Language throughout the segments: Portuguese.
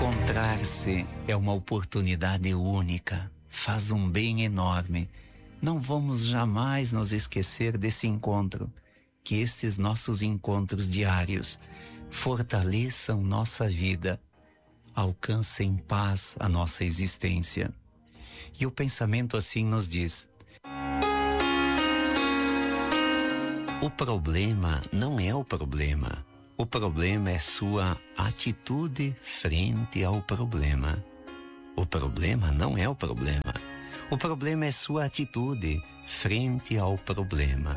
Encontrar-se é uma oportunidade única, faz um bem enorme. Não vamos jamais nos esquecer desse encontro. Que estes nossos encontros diários fortaleçam nossa vida, alcancem paz a nossa existência. E o pensamento assim nos diz: o problema não é o problema. O problema é sua atitude frente ao problema. O problema não é o problema. O problema é sua atitude frente ao problema.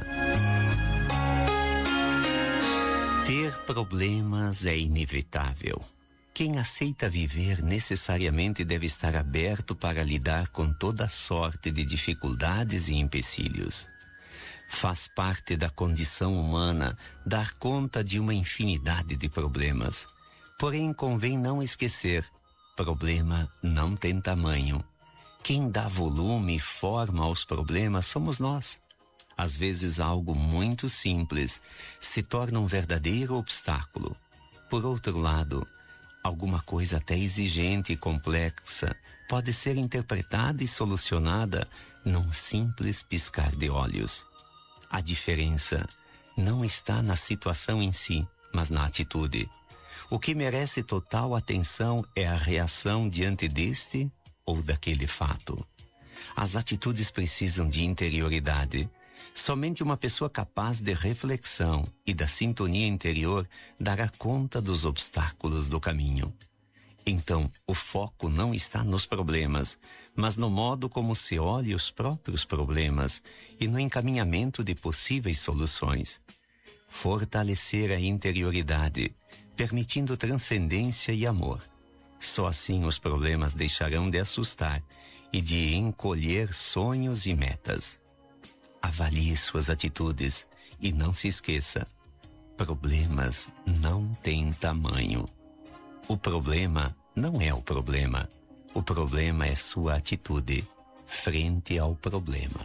Ter problemas é inevitável. Quem aceita viver necessariamente deve estar aberto para lidar com toda sorte de dificuldades e empecilhos. Faz parte da condição humana dar conta de uma infinidade de problemas. Porém, convém não esquecer, problema não tem tamanho. Quem dá volume e forma aos problemas somos nós. Às vezes algo muito simples se torna um verdadeiro obstáculo. Por outro lado, alguma coisa até exigente e complexa pode ser interpretada e solucionada num simples piscar de olhos. A diferença não está na situação em si, mas na atitude. O que merece total atenção é a reação diante deste ou daquele fato. As atitudes precisam de interioridade. Somente uma pessoa capaz de reflexão e da sintonia interior dará conta dos obstáculos do caminho. Então, o foco não está nos problemas, mas no modo como se olha os próprios problemas e no encaminhamento de possíveis soluções. Fortalecer a interioridade, permitindo transcendência e amor. Só assim os problemas deixarão de assustar e de encolher sonhos e metas. Avalie suas atitudes e não se esqueça, problemas não têm tamanho. O problema não é o problema. O problema é sua atitude frente ao problema.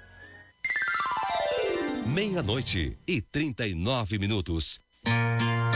Meia-noite e 39 minutos.